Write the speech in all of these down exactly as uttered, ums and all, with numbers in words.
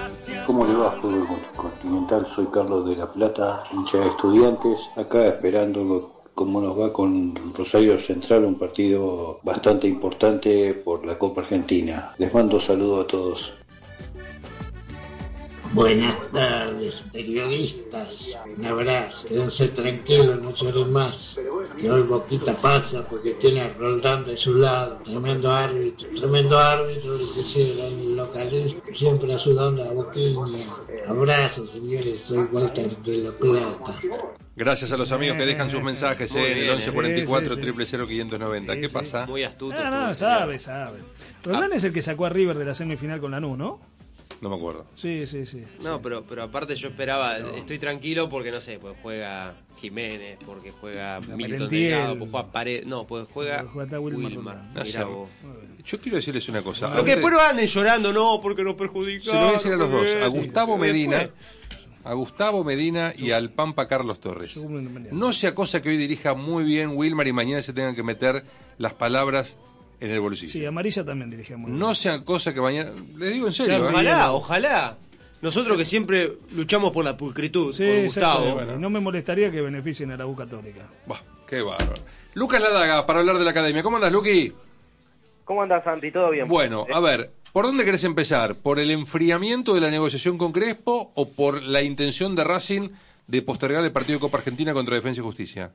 ¿Cómo le va, Fútbol Continental? Soy Carlos de La Plata, hincha de Estudiantes, acá esperando cómo nos va con Rosario Central, un partido bastante importante por la Copa Argentina. Les mando saludos a todos. Buenas tardes, periodistas. Un abrazo. Quédense tranquilos, no lloren más. Que hoy Boquita pasa porque tiene a Roldán de su lado. Tremendo árbitro, tremendo árbitro, lo que hiciera en el localismo, siempre ayudando a Boquinha. Abrazo, señores, soy Walter de La Plata. Gracias a los amigos que dejan sus mensajes eh, en el once cuarenta y cuatro, cero cero cero quinientos noventa. ¿Qué pasa? Muy astuto. No, no, sabe, sabe. Roldán ah. es el que sacó a River de la semifinal con Lanús, ¿no? No me acuerdo. Sí, sí, sí. No, sí. pero pero aparte yo esperaba, no. estoy tranquilo porque no sé, pues juega Jiménez, porque juega La Milton Delgado, porque juega Paredes, no, pues juega, juega Wilmar. Wilmar. Mirá vos. Yo quiero decirles una cosa. Porque después no anden llorando, no, porque nos perjudicaron. Se lo voy a decir a los dos, a Gustavo sí. Medina, después. a Gustavo Medina y al Pampa Carlos Torres. No sea cosa que hoy dirija muy bien Wilmar y mañana se tengan que meter las palabras en el bolsillo. Sí, amarilla también dirigía muy bien. No sea cosa que mañana... Les digo en serio. O sea, ojalá, ¿eh? ojalá. Nosotros que siempre luchamos por la pulcritud, sí, por Gustavo. Bueno. No me molestaría que beneficien a la U Católica. Bah, qué bárbaro. Lucas Ladaga, para hablar de la academia. ¿Cómo andas, Luqui? ¿Cómo andas, Santi? ¿Todo bien? Bueno, a ver, ¿por dónde querés empezar? ¿Por el enfriamiento de la negociación con Crespo o por la intención de Racing de postergar el partido de Copa Argentina contra Defensa y Justicia?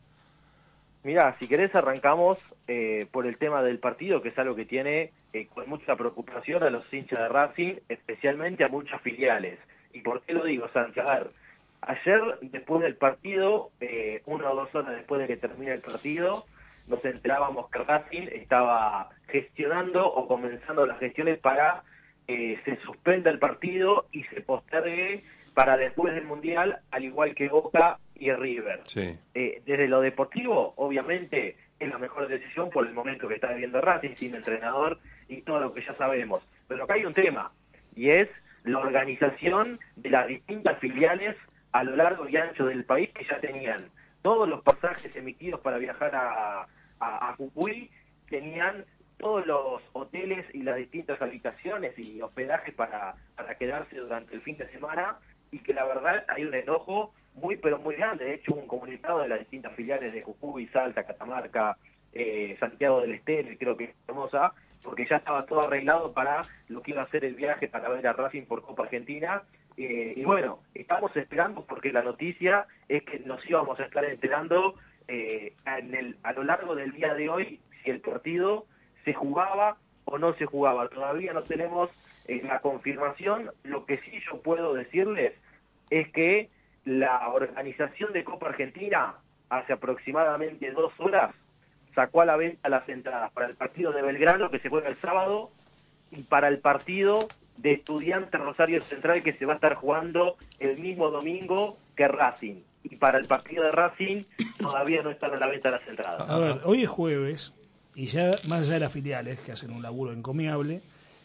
Mirá, si querés arrancamos eh, por el tema del partido, que es algo que tiene eh, con mucha preocupación a los hinchas de Racing, especialmente a muchas filiales. ¿Y por qué lo digo, Santi? A ver, ayer, después del partido, eh, una o dos horas después de que termine el partido, nos enterábamos que Racing estaba gestionando o comenzando las gestiones para eh, se suspenda el partido y se postergue para después del Mundial, al igual que Boca y River. Sí. Eh, desde lo deportivo, obviamente, es la mejor decisión por el momento que está viviendo Racing, sin entrenador y todo lo que ya sabemos. Pero acá hay un tema, y es la organización de las distintas filiales a lo largo y ancho del país que ya tenían todos los pasajes emitidos para viajar a, a, a Jujuy, tenían todos los hoteles y las distintas habitaciones y hospedajes para, para quedarse durante el fin de semana, y que la verdad hay un enojo muy pero muy grande. De hecho, un comunicado de las distintas filiales de Jujuy, Salta, Catamarca, eh, Santiago del Estero y creo que Formosa, porque ya estaba todo arreglado para lo que iba a ser el viaje para ver a Racing por Copa Argentina. Eh, y bueno, estamos esperando porque la noticia es que nos íbamos a estar enterando eh, en el, a lo largo del día de hoy si el partido se jugaba o no se jugaba. Todavía no tenemos eh, la confirmación. Lo que sí yo puedo decirles es que la organización de Copa Argentina hace aproximadamente dos horas sacó a la venta las entradas para el partido de Belgrano que se juega el sábado y para el partido de Estudiantes Rosario Central que se va a estar jugando el mismo domingo que Racing. Y para el partido de Racing todavía no están a la venta las entradas. A ver, hoy es jueves y ya más allá de las filiales que hacen un laburo encomiable,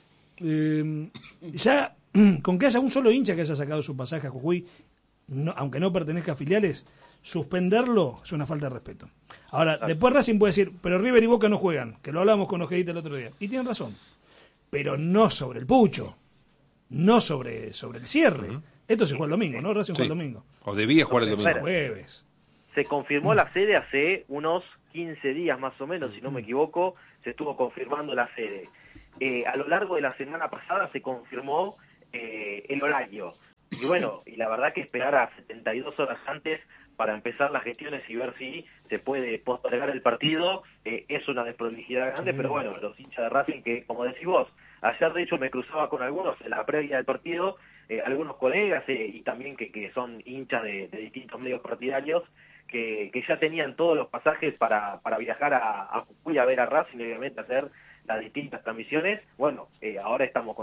eh, ya con que haya un solo hincha que haya sacado su pasaje a Jujuy, no, aunque no pertenezca a filiales, suspenderlo es una falta de respeto. Ahora, ah. después Racing puede decir, pero River y Boca no juegan, que lo hablamos con Ojedita el otro día, y tienen razón, pero no sobre el pucho, no sobre, sobre el cierre. Uh-huh. Esto se juega el domingo, ¿no? Racing sí. juega el domingo. O debía jugar el domingo. El jueves. Se confirmó la sede hace unos quince días más o menos, si no me equivoco, se estuvo confirmando la sede. Eh, a lo largo de la semana pasada se confirmó eh, el horario. Y bueno, y la verdad que esperar a setenta y dos horas antes para empezar las gestiones y ver si se puede postergar el partido eh, es una desprolijidad grande, sí. Pero bueno, los hinchas de Racing que, como decís vos, ayer de hecho me cruzaba con algunos en la previa del partido, eh, algunos colegas eh, y también que, que son hinchas de, de distintos medios partidarios, que, que ya tenían todos los pasajes para, para viajar a, a Jujuy a ver a Racing y obviamente hacer las distintas transmisiones. Bueno, eh, ahora estamos con